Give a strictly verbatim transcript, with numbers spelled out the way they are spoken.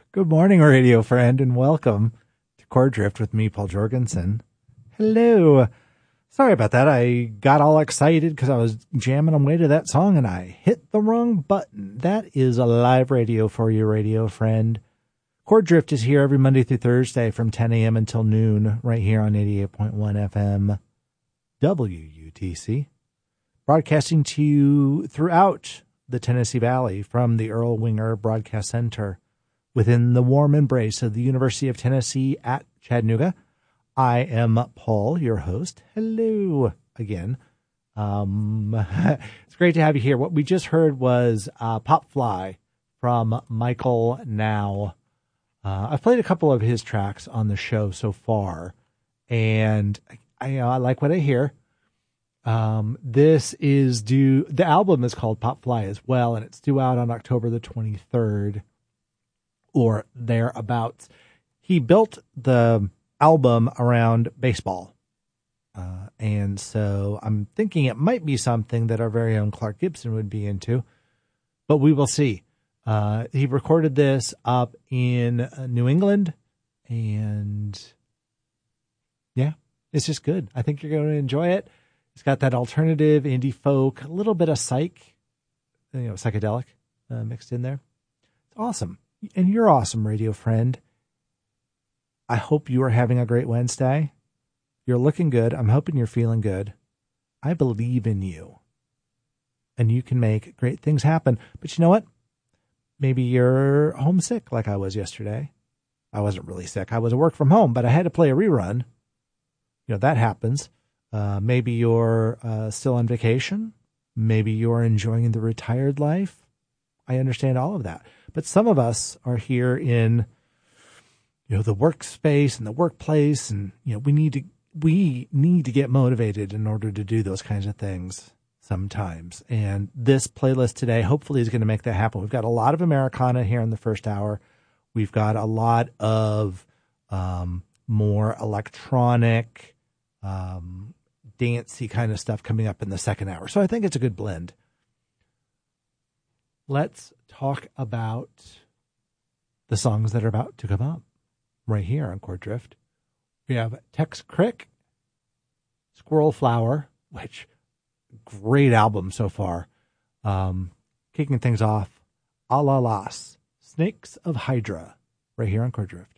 Good morning, radio friend, and welcome to Chord Drift with me, Paul Jorgensen. Hello. Sorry about that. I got all excited because I was jamming away to that song and I hit the wrong button. That is a live radio for you, radio friend. Chord Drift is here every Monday through Thursday from ten a.m. until noon, right here on eighty-eight point one F M W U T C. Broadcasting to you throughout the Tennessee Valley from the Earl Winger Broadcast Center within the warm embrace of the University of Tennessee at Chattanooga. I am Paul, your host. Hello again. Um, it's great to have you here. What we just heard was uh, Pop Fly from Michael Now. Uh, I've played a couple of his tracks on the show so far, and I, I, you know, I like what I hear. Um, this is due, the album is called Pop Fly as well, and it's due out on October the twenty-third or thereabouts. He built the album around baseball. Uh, and so I'm thinking it might be something that our very own Clark Gibson would be into, but we will see. Uh, he recorded this up in uh, New England, and yeah, it's just good. I think you're going to enjoy it. It's got that alternative indie folk, a little bit of psych, you know, psychedelic uh, mixed in there. It's awesome. And you're awesome, radio friend. I hope you are having a great Wednesday. You're looking good. I'm hoping you're feeling good. I believe in you. And you can make great things happen. But you know what? Maybe you're homesick like I was yesterday. I wasn't really sick. I was at work from home, but I had to play a rerun. You know, that happens. Uh, maybe you're uh, still on vacation. Maybe you're enjoying the retired life. I understand all of that. But some of us are here in, you know, the workspace and the workplace, and, you know, we need to, we need to get motivated in order to do those kinds of things sometimes. And this playlist today hopefully is going to make that happen. We've got a lot of Americana here in the first hour. We've got a lot of um, more electronic, um, dancey kind of stuff coming up in the second hour. So I think it's a good blend. Let's talk about the songs that are about to come up right here on Chord Drift. We have Tex Crick, Squirrel Flower, which great album so far. Um, kicking things off, A La Las, Snakes of Hydra, right here on Chord Drift.